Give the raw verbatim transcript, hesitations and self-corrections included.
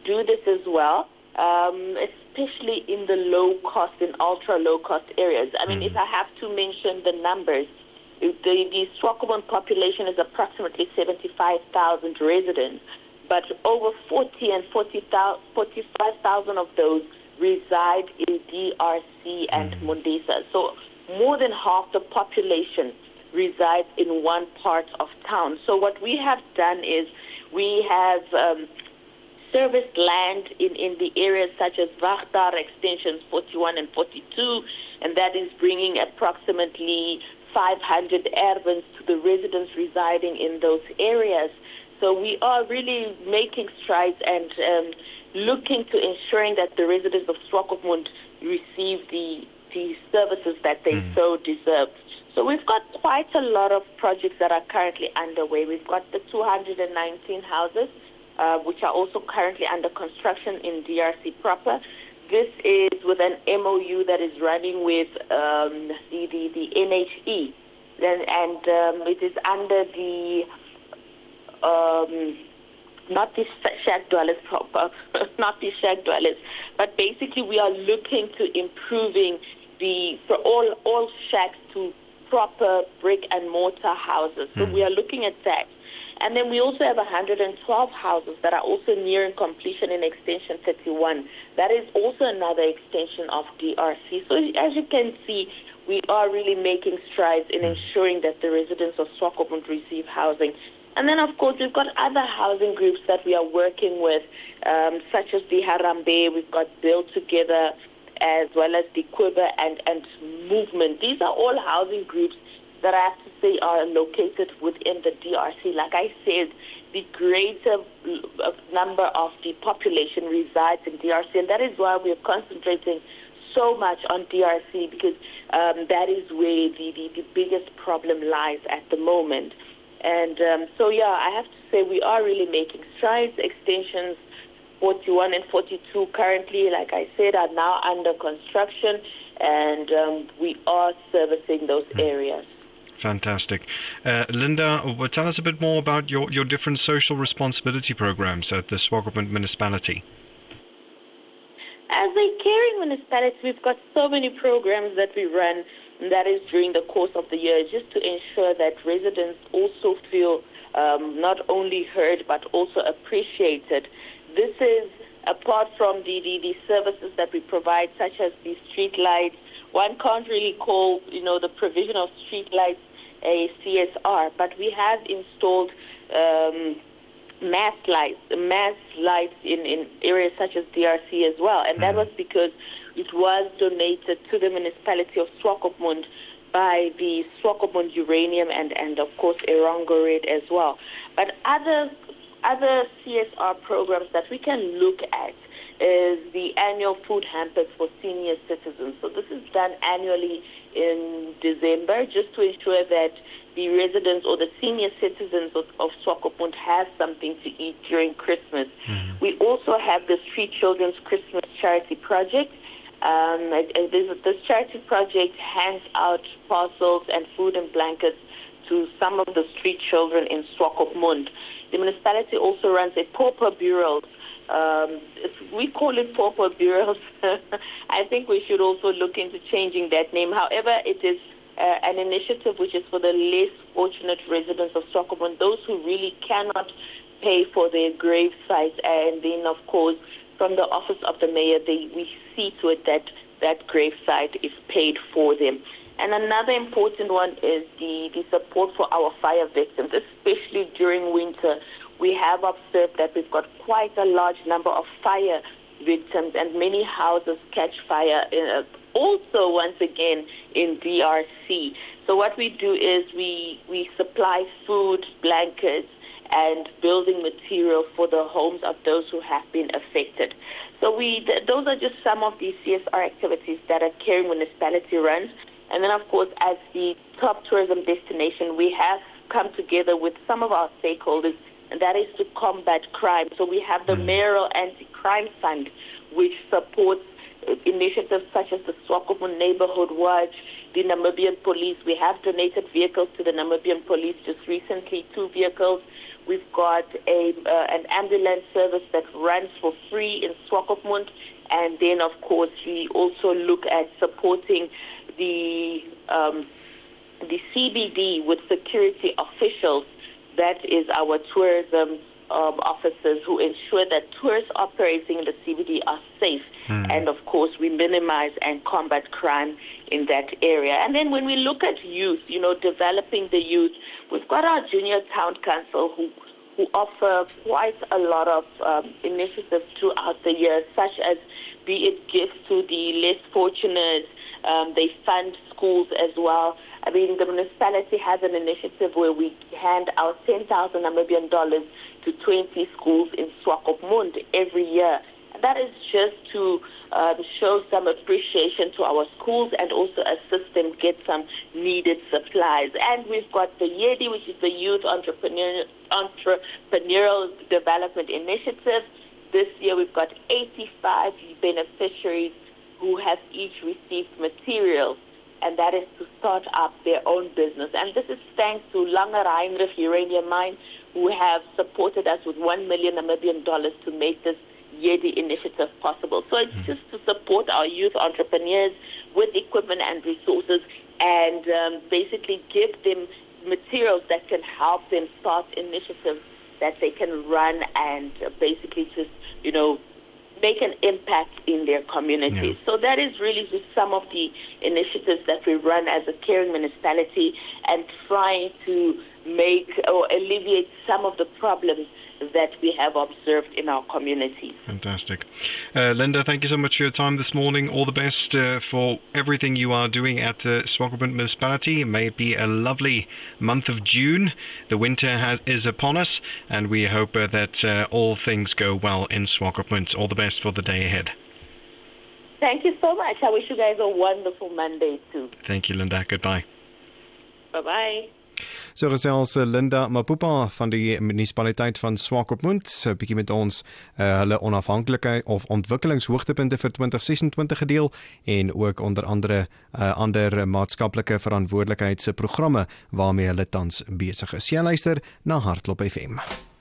do this as well, um, especially in the low-cost and ultra-low-cost areas. I mean, mm. if I have to mention the numbers, the, the Swakopmund population is approximately seventy-five thousand residents, but over forty and forty-five thousand of those reside in D R C and mm. Mundisa. So more than half the population resides in one part of town. So what we have done is we have um, serviced land in, in the areas such as Wagtar extensions forty-one and forty-two, and that is bringing approximately five hundred ervens to the residents residing in those areas. So we are really making strides and um, looking to ensuring that the residents of Swakopmund receive the, the services that they mm. so deserve. So we've got quite a lot of projects that are currently underway. We've got the two hundred nineteen houses, uh, which are also currently under construction in D R C proper. This is with an M O U that is running with um, the, the, the N H E, and, and um, it is under the, um, not the shack dwellers proper, not the shack dwellers, but basically we are looking to improving the, for all, all shacks to proper brick and mortar houses. So mm. we are looking at that. And then we also have one hundred twelve houses that are also nearing completion in Extension thirty-one. That is also another extension of D R C. So as you can see, we are really making strides in ensuring that the residents of Swakopmund receive housing. And then, of course, we've got other housing groups that we are working with, um, such as the Harambe. We've got Build Together, as well as the Quiver and, and Movement. These are all housing groups that I have to say are located within the D R C. Like I said, the greater number of the population resides in D R C, and that is why we're concentrating so much on D R C, because um, that is where the, the, the biggest problem lies at the moment. And um, so, yeah, I have to say we are really making strides. Extensions forty-one and forty-two currently, like I said, are now under construction, and um, we are servicing those mm. areas. Fantastic. Uh, Linda, well, tell us a bit more about your, your different social responsibility programs at the Swakopmund municipality. As a caring municipality, we've got so many programs that we run, and that is during the course of the year, just to ensure that residents also feel um, not only heard but also appreciated. This is apart from the, the, the services that we provide, such as the street lights. One can't really call, you know, the provision of street lights a C S R, but we have installed um, mass lights, mass lights in, in areas such as D R C as well, and that was because it was donated to the municipality of Swakopmund by the Swakopmund Uranium and, and of course, Erongo Red as well. But other other C S R programs that we can look at is the annual food hampers for senior citizens. So this is done annually in December, just to ensure that the residents or the senior citizens of, of Swakopmund have something to eat during Christmas. Mm-hmm. We also have the Street Children's Christmas Charity Project. Um, this, this charity project hands out parcels and food and blankets to some of the street children in Swakopmund. The municipality also runs a pauper bureau. Um, we call it pauper bureaus. I think we should also look into changing that name. However, it is uh, an initiative which is for the less fortunate residents of Swakopmund, those who really cannot pay for their grave sites. And then, of course, from the office of the mayor, they, we see to it that that grave site is paid for them. And another important one is the, the support for our fire victims, especially during winter. We have observed that we've got quite a large number of fire victims, and many houses catch fire uh, also, once again, in D R C. So what we do is we, we supply food, blankets, and building material for the homes of those who have been affected. So we th- those are just some of the C S R activities that a caring municipality runs. And then, of course, as the top tourism destination, we have come together with some of our stakeholders, and that is to combat crime. So we have the Mayoral Anti-Crime Fund, which supports initiatives such as the Swakopmund Neighborhood Watch, the Namibian Police. We have donated vehicles to the Namibian Police just recently, two vehicles. We've got a uh, an ambulance service that runs for free in Swakopmund. And then, of course, we also look at supporting the um, the C B D with security officials. That is our tourism um, officers who ensure that tourists operating in the C B D are safe. Mm. And, of course, we minimize and combat crime in that area. And then when we look at youth, you know, developing the youth, we've got our Junior Town Council who who offer quite a lot of um, initiatives throughout the year, such as be it gifts to the less fortunate. Um, they fund schools as well. I mean, the municipality has an initiative where we hand out ten thousand Namibian dollars to twenty schools in Swakopmund every year. And that is just to um, show some appreciation to our schools and also assist them get some needed supplies. And we've got the YEDI, which is the Youth Entrepreneur, Entrepreneurial Development Initiative. This year we've got eighty-five beneficiaries who have each received materials, and that is to start up their own business. And this is thanks to Langer Heinrich Uranium Mine, who have supported us with one million Namibian dollars to make this YEDI initiative possible. So it's just to support our youth entrepreneurs with equipment and resources and um, basically give them materials that can help them start initiatives that they can run and uh, basically just, you know, make an impact in their communities. Yeah. So that is really just some of the initiatives that we run as a caring municipality and trying to make or alleviate some of the problems that we have observed in our communities. Fantastic. Uh, Linda, thank you so much for your time this morning. All the best uh, for everything you are doing at the Swakopmund municipality. It may be a lovely month of June. The winter has, is upon us, and we hope uh, that uh, all things go well in Swakopmund. All the best for the day ahead. Thank you so much. I wish you guys a wonderful Monday too. Thank you, Linda. Goodbye. Bye-bye. So gesels Linda Mapupa van die munisipaliteit van Swakopmund, 'n bietjie met ons uh, hulle onafhanklikheid of ontwikkelingshoogtepunte vir twintig sesentwintig gedeel en ook onder andere uh, ander maatskaplike verantwoordelikheidsprogramme waarmee hulle tans besig is. Jy luister na Hartklop F M.